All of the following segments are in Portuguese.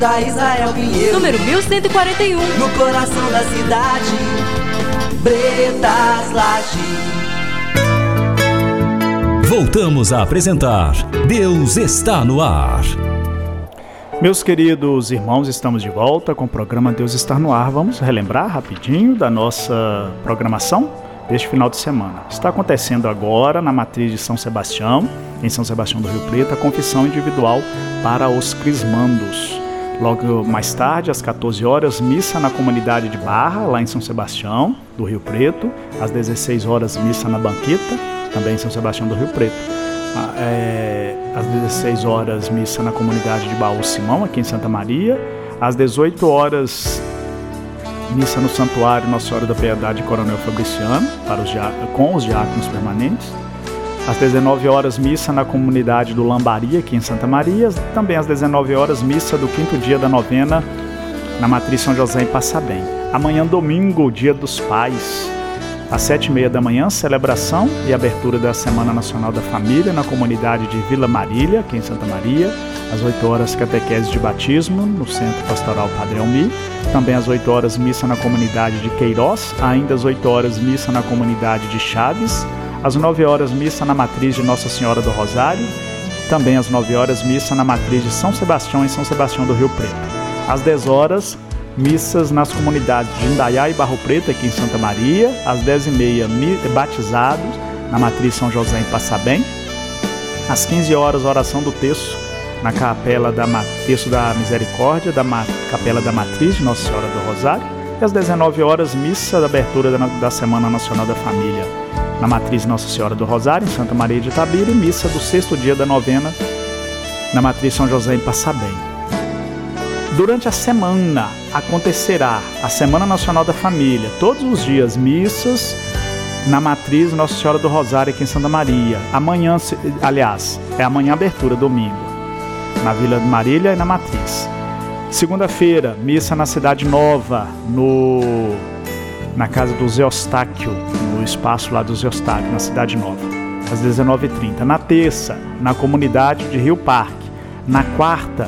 Da Israel Pinheiro, número 1141, no coração da cidade, Bretas Lages. Voltamos a apresentar Deus está no ar. Meus queridos irmãos, estamos de volta com o programa Deus está no ar. Vamos relembrar rapidinho da nossa programação deste final de semana. Está acontecendo agora na matriz de São Sebastião, em São Sebastião do Rio Preto, a confissão individual para os crismandos. Logo mais tarde, às 14 horas, missa na comunidade de Barra, lá em São Sebastião do Rio Preto. Às 16 horas, missa na Banqueta, também em São Sebastião do Rio Preto. Às 16 horas, missa na comunidade de Baú Simão, aqui em Santa Maria. Às 18 horas, missa no Santuário Nossa Senhora da Piedade Coronel Fabriciano, com os diáconos permanentes. Às 19 horas, missa na comunidade do Lambari, aqui em Santa Maria. Também às 19 horas, missa do 5º dia da novena na Matriz São José em Passabém. Amanhã, domingo, Dia dos Pais. Às 7h30 da manhã, celebração e abertura da Semana Nacional da Família na comunidade de Vila Marília, aqui em Santa Maria. Às 8 horas, catequese de batismo no Centro Pastoral Padre Almir. Também às 8 horas, missa na comunidade de Queiroz. Ainda às 8 horas, missa na comunidade de Chaves. Às 9 horas, missa na matriz de Nossa Senhora do Rosário. Também às 9 horas, missa na matriz de São Sebastião, em São Sebastião do Rio Preto. Às 10 horas, missas nas comunidades de Indaiá e Barro Preto, aqui em Santa Maria. Às 10h30, batizados na matriz São José em Passabém. Às 15 horas, oração do terço na capela Terço da Misericórdia, da Capela da Matriz de Nossa Senhora do Rosário. E às 19 horas, missa da abertura da Semana Nacional da Família na Matriz Nossa Senhora do Rosário, em Santa Maria de Itabira, e missa do 6º dia da novena na Matriz São José em Passabém. Durante a semana acontecerá a Semana Nacional da Família, todos os dias missas na Matriz Nossa Senhora do Rosário, aqui em Santa Maria. Amanhã, aliás, é amanhã a abertura, domingo, na Vila de Marília e na Matriz. Segunda-feira, missa na Cidade Nova, na casa do Zé Eustáquio, no espaço lá do Zé Eustáquio, na Cidade Nova, às 19h30. Na terça, na comunidade de Rio Parque. Na quarta,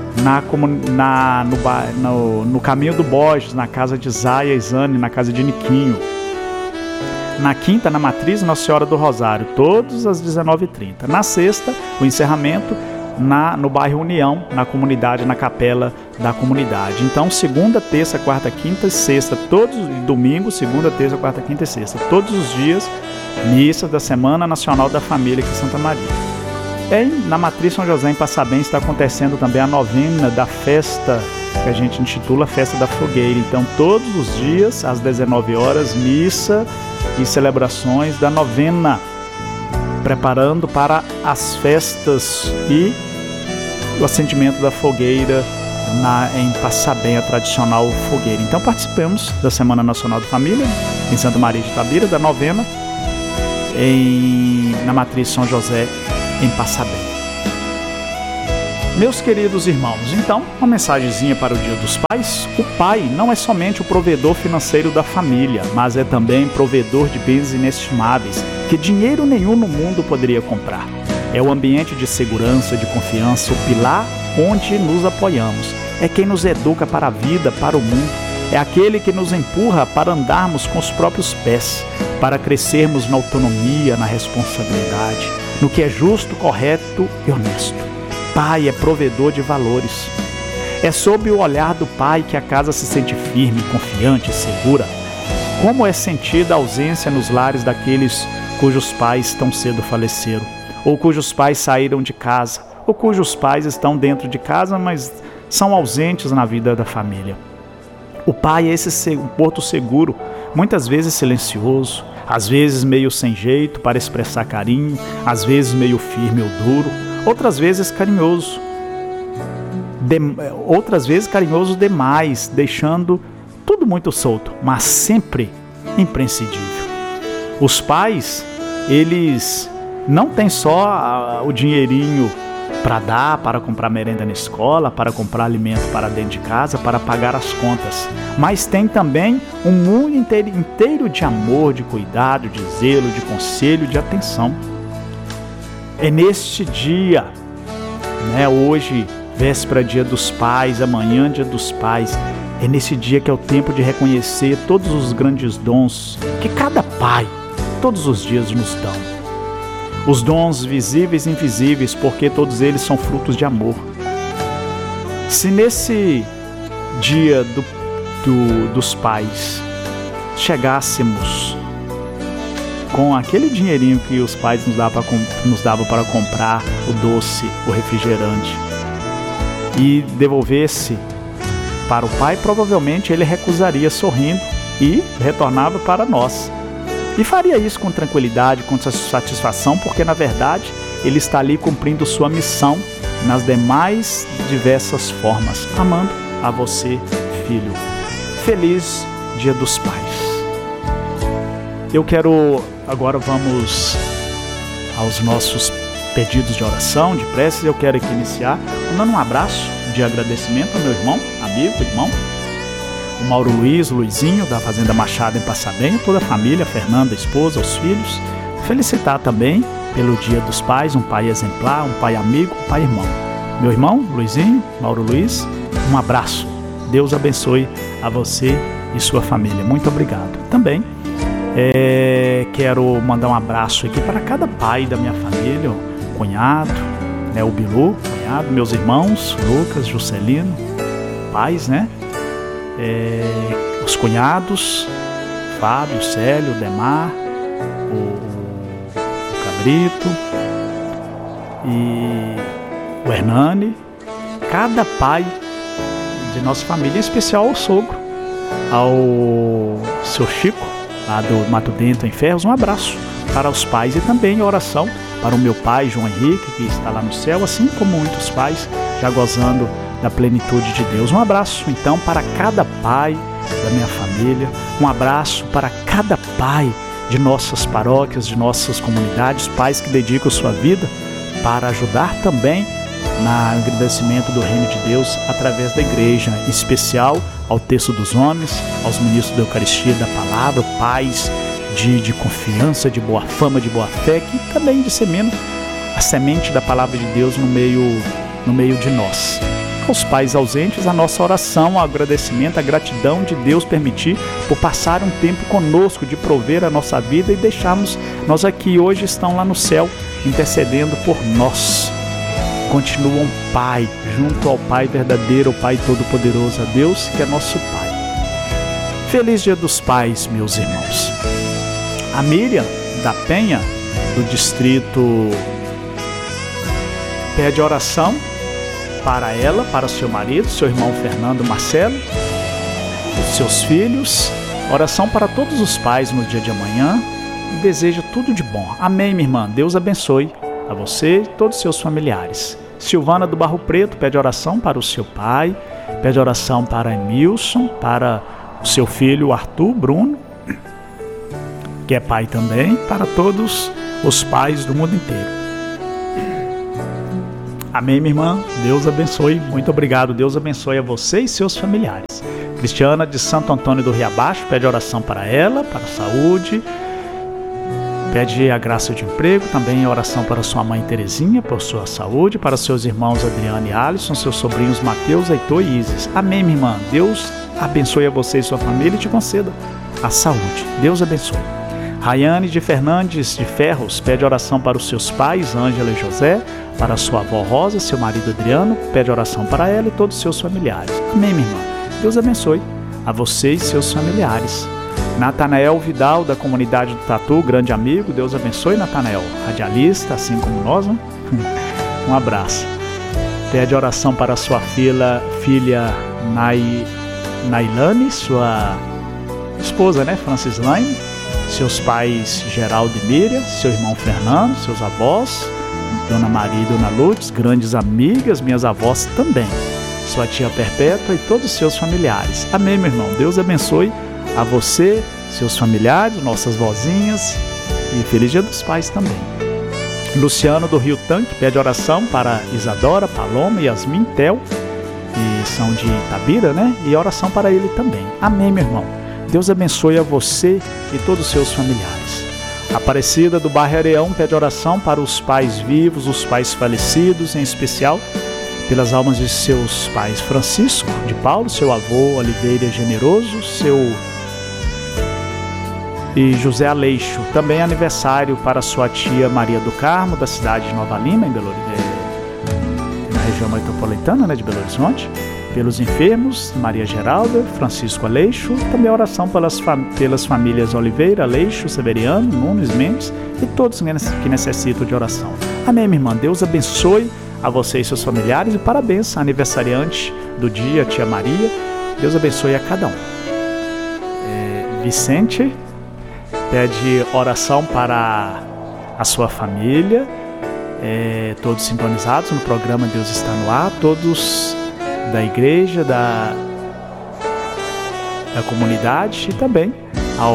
no Caminho do Borges, na casa de Zaia e Zane, na casa de Niquinho. Na quinta, na Matriz Nossa Senhora do Rosário, todos às 19h30. Na sexta, o encerramento no bairro União, na comunidade, na capela da comunidade. Então, segunda, terça, quarta, quinta e sexta, domingo, segunda, terça, quarta, quinta e sexta, todos os dias, missa da Semana Nacional da Família aqui em Santa Maria. Na Matriz São José em Passabém está acontecendo também a novena da festa, que a gente intitula Festa da Fogueira. Então, todos os dias, às 19 horas, missa e celebrações da novena, preparando para as festas e o acendimento da fogueira em Passabém, a tradicional fogueira. Então participemos da Semana Nacional da Família em Santa Maria de Itabira, da novena na Matriz São José em Passabém. Meus queridos irmãos, então, uma mensagenzinha para o Dia dos Pais. O pai não é somente o provedor financeiro da família, mas é também provedor de bens inestimáveis que dinheiro nenhum no mundo poderia comprar. É o ambiente de segurança, de confiança, o pilar onde nos apoiamos. É quem nos educa para a vida, para o mundo. É aquele que nos empurra para andarmos com os próprios pés, para crescermos na autonomia, na responsabilidade, no que é justo, correto e honesto. Pai é provedor de valores. É sob o olhar do pai que a casa se sente firme, confiante e segura. Como é sentida a ausência nos lares daqueles cujos pais tão cedo faleceram, ou cujos pais saíram de casa, ou cujos pais estão dentro de casa, mas são ausentes na vida da família. O pai é esse porto seguro, muitas vezes silencioso, às vezes meio sem jeito para expressar carinho, às vezes meio firme ou duro, outras vezes carinhoso demais, deixando tudo muito solto, mas sempre imprescindível. Os pais, eles não têm só o dinheirinho para dar, para comprar merenda na escola, para comprar alimento para dentro de casa, para pagar as contas, mas tem também um mundo inteiro de amor, de cuidado, de zelo, de conselho, de atenção. É neste dia, hoje, véspera, dia dos pais, amanhã, dia dos pais. É nesse dia que é o tempo de reconhecer todos os grandes dons que cada pai, todos os dias, nos dão. Os dons visíveis e invisíveis, porque todos eles são frutos de amor. Se nesse dia dos pais chegássemos com aquele dinheirinho que os pais nos davam para comprar o doce, o refrigerante, e devolvesse para o pai, provavelmente ele recusaria sorrindo e retornava para nós. E faria isso com tranquilidade, com satisfação, porque na verdade ele está ali cumprindo sua missão nas demais diversas formas, amando a você, filho. Feliz Dia dos Pais. Agora vamos aos nossos pedidos de oração, de preces. Eu quero aqui iniciar dando um abraço de agradecimento ao meu irmão, amigo, o Mauro Luiz, o Luizinho, da Fazenda Machado em Passabenho, toda a família, a Fernanda, a esposa, os filhos. Felicitar também pelo Dia dos Pais, um pai exemplar, um pai amigo, um pai irmão. Meu irmão, Luizinho, Mauro Luiz, um abraço. Deus abençoe a você e sua família. Muito obrigado. Também quero mandar um abraço aqui para cada pai da minha família, o cunhado, o Bilu, cunhado, meus irmãos, Lucas, Juscelino, pais, os cunhados, Fábio, Célio, Demar, o Cabrito e o Hernani, cada pai de nossa família, em especial ao sogro, ao seu Chico, lá do Mato Dentro em Ferros. Um abraço para os pais e também oração para o meu pai, João Henrique, que está lá no céu, assim como muitos pais já gozando da plenitude de Deus. Um abraço então para cada pai da minha família, um abraço para cada pai de nossas paróquias, de nossas comunidades, pais que dedicam sua vida para ajudar também no agradecimento do reino de Deus através da igreja, em especial ao Terço dos Homens, aos ministros da Eucaristia, da Palavra, pais de confiança, de boa fama, de boa fé, que também disseminam a semente da Palavra de Deus no meio de nós. Aos pais ausentes, a nossa oração, o agradecimento, a gratidão de Deus permitir por passar um tempo conosco, de prover a nossa vida e deixarmos nós aqui hoje, estão lá no céu intercedendo por nós. Continuam Pai, junto ao Pai verdadeiro, ao Pai todo-poderoso, a Deus que é nosso Pai. Feliz Dia dos Pais, meus irmãos. A Miriam da Penha, do distrito, pede oração para ela, para o seu marido, seu irmão Fernando Marcelo, os seus filhos, oração para todos os pais no dia de amanhã e deseja tudo de bom. Amém, minha irmã. Deus abençoe a você e todos os seus familiares. Silvana do Barro Preto pede oração para o seu pai, pede oração para Emilson, para o seu filho Arthur Bruno, que é pai também, para todos os pais do mundo inteiro. Amém, minha irmã? Deus abençoe. Muito obrigado. Deus abençoe a você e seus familiares. Cristiana de Santo Antônio do Riabaixo pede oração para ela, para a saúde. Pede a graça de emprego, também oração para sua mãe Terezinha, por sua saúde, para seus irmãos Adriano e Alisson, seus sobrinhos Mateus, Heitor e Isis. Amém, minha irmã. Deus abençoe a você e sua família e te conceda a saúde. Deus abençoe. Rayane de Fernandes de Ferros pede oração para os seus pais, Ângela e José, para sua avó Rosa, seu marido Adriano, pede oração para ela e todos os seus familiares. Amém, minha irmã. Deus abençoe a você e seus familiares. Natanael Vidal, da comunidade do Tatu, grande amigo, Deus abençoe, Natanael, radialista, assim como nós, né? Um abraço. Pede oração para sua filha Nailane, sua esposa, Francislaine, seus pais Geraldo e Miriam, seu irmão Fernando, seus avós, Dona Maria e Dona Lourdes, grandes amigas, minhas avós também, sua tia Perpétua e todos os seus familiares. Amém, meu irmão. Deus abençoe a você, seus familiares, nossas vozinhas e feliz Dia dos Pais também. Luciano do Rio Tanque pede oração para Isadora, Paloma, Yasmin, Tel, que são de Itabira, e oração para ele também. Amém, meu irmão. Deus abençoe a você e todos os seus familiares. Aparecida do bairro Areão pede oração para os pais vivos, os pais falecidos, em especial pelas almas de seus pais Francisco de Paulo, seu avô Oliveira Generoso, e José Aleixo. Também aniversário para sua tia Maria do Carmo, da cidade de Nova Lima, na região metropolitana, de Belo Horizonte. Pelos enfermos, Maria Geralda, Francisco Aleixo. Também oração pelas famílias Oliveira, Aleixo, Severiano, Nunes, Mendes e todos que necessitam de oração. Amém, minha irmã. Deus abençoe a você e seus familiares e parabéns, aniversariante do dia, tia Maria. Deus abençoe a cada um. Vicente pede oração para a sua família, todos sintonizados no programa Deus Está no Ar, todos da igreja, da comunidade, e também ao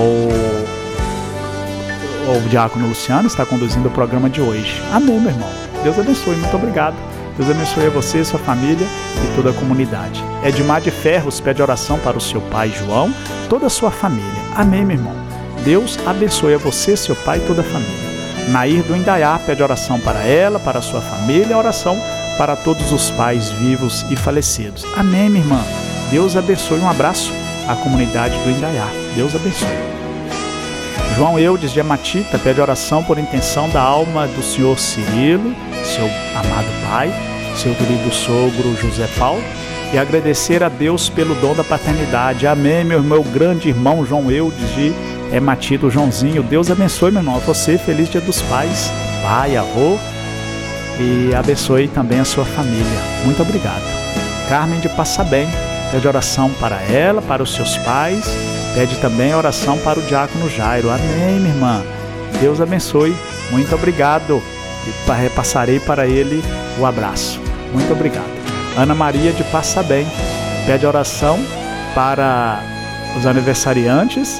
diácono Luciano, está conduzindo o programa de hoje. Amém, meu irmão. Deus abençoe, muito obrigado. Deus abençoe a você, sua família e toda a comunidade. Edmar de Ferros pede oração para o seu pai João, toda a sua família. Amém, meu irmão. Deus abençoe a você, seu pai e toda a família. Nair do Indaiá pede oração para ela, para a sua família, oração para todos os pais vivos e falecidos. Amém, minha irmã. Deus abençoe. Um abraço à comunidade do Indaiá. Deus abençoe. João Eudes de Amatita pede oração por intenção da alma do senhor Cirilo, seu amado pai, seu querido sogro José Paulo, e agradecer a Deus pelo dom da paternidade. Amém, meu grande irmão João Eudes de Amatita, Joãozinho. Deus abençoe, meu irmão, a você. Feliz Dia dos Pais, pai, avô, e abençoe também a sua família. Muito obrigado. Carmen de Passabém pede oração para ela, para os seus pais, pede também oração para o diácono Jairo. Amém, minha irmã. Deus abençoe. Muito obrigado. E repassarei para ele o abraço. Muito obrigado. Ana Maria de Passabém pede oração para os aniversariantes.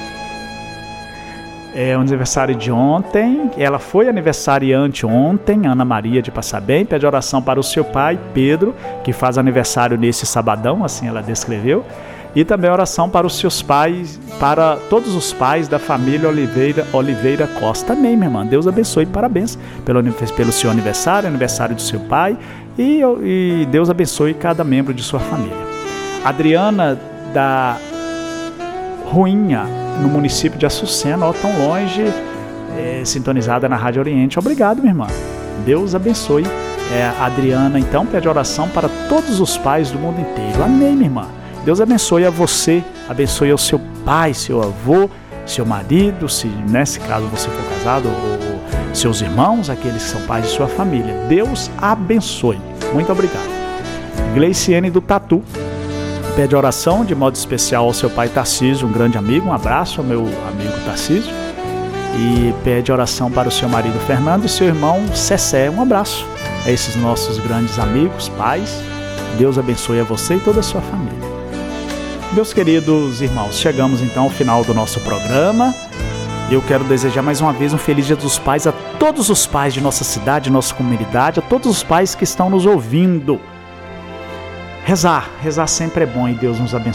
É o aniversário de ontem. Ela foi aniversariante ontem, Ana Maria de Passabém. Pede oração para o seu pai, Pedro, que faz aniversário nesse sabadão, assim ela descreveu. E também oração para os seus pais, para todos os pais da família Oliveira Costa. Amém, minha irmã. Deus abençoe. Parabéns pelo seu aniversário do seu pai. E Deus abençoe cada membro de sua família. Adriana da Ruinha, no município de Açucena, tão longe, sintonizada na Rádio Oriente. Obrigado, minha irmã. Deus abençoe. A Adriana, então, pede oração para todos os pais do mundo inteiro. Amém, minha irmã. Deus abençoe a você, abençoe ao seu pai, seu avô, seu marido, se nesse caso você for casado, ou seus irmãos, aqueles que são pais de sua família. Deus abençoe. Muito obrigado. Gleiciene do Tatu pede oração de modo especial ao seu pai Tarcísio, um grande amigo. Um abraço ao meu amigo Tarcísio. E pede oração para o seu marido Fernando e seu irmão Cessé. Um abraço a esses nossos grandes amigos, pais. Deus abençoe a você e toda a sua família. Meus queridos irmãos, chegamos então ao final do nosso programa. Eu quero desejar mais uma vez um feliz Dia dos Pais a todos os pais de nossa cidade, nossa comunidade, a todos os pais que estão nos ouvindo. Rezar sempre é bom e Deus nos abençoe.